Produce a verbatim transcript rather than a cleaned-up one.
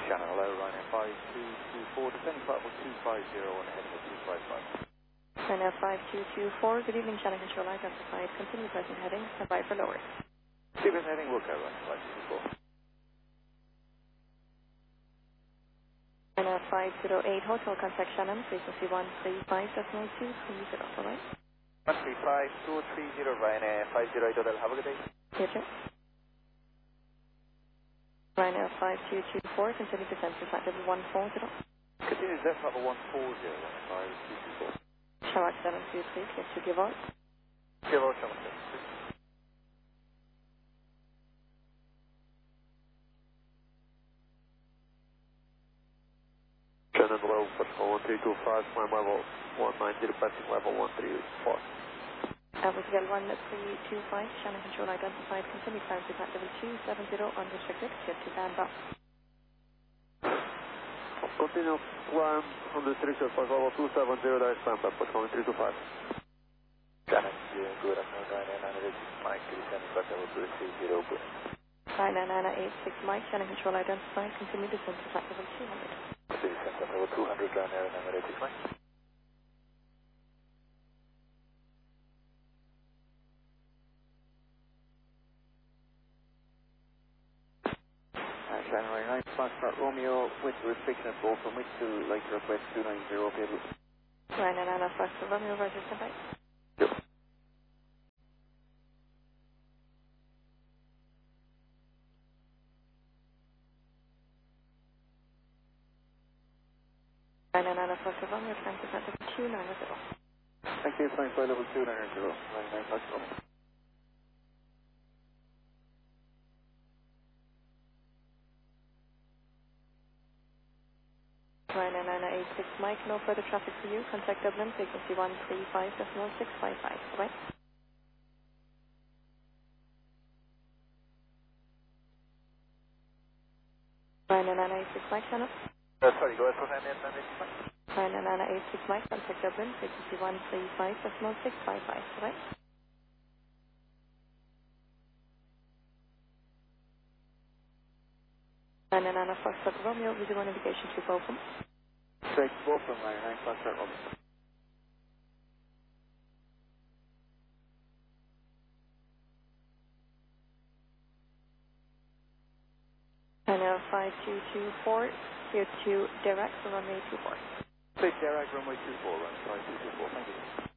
Shannon, hello, Ryanair five two two four, descending flight level two five zero and heading at two five five. Ryanair five two two four, good evening, Shannon Control, identified, continue present heading, stand by for lower. Present heading, Wilco, Ryanair five two two four. Ryanair five zero eight, hotel contact Shannon, frequency one three five decimal two three zero, alright? one three five two three zero, Ryanair five zero eight, hotel, have a good day. Future. Ryanair five two two four, continue descent to flight level one four zero. Continue descent level one four zero, Ryanair five two two four. Shark seven two three, clear to give out. Give out, seven two three. Shannon, hello, one three two five, climb level one nine zero, passing level one three four. Alpha Hotel one three two five, Shannon Control identified, continue climb to flight level two seven zero, unrestricted, clear to land up. Continue climb from the restricted flight level two seven zero, direct stand up, calling three two five. Shannon, good afternoon, Ryanair nine eight six, Mike, descending flight level two three zero, good. Ryanair nine eight six, Mike, Shannon Control identified, continue descent to flight level two hundred. Descent level two hundred, Ryanair nine eight six, Mike. January ninth, Foxtrot Romeo with restriction at Golf from which to like request two nine zero, okay? Ryanair nine oh five, Romeo, Roger, stand by. Yep. Ryanair nine oh five, Romeo, climb to flight level two nine zero. Thank you, flying flight level two nine zero, Ryanair nine Foxtrot Romeo. Ryanair nine eight six, Mike, no further traffic for you, contact Dublin, frequency one three five decimal six five five, alright? Ryanair nine eight six, Mike, Shannon. Uh, sorry, go ahead for Ryanair nine eight six, Mike. Ryanair nine eight six, Mike, contact Dublin, frequency one three five decimal six five five, alright? Ryanair nine oh five, Romeo, visual navigation tube open. Straight to Golf from Ryanair nine Foxtrot Romeo. Ryanair five two two four, here to direct for runway two four. Straight direct runway two four, Ryanair five two two four, thank you.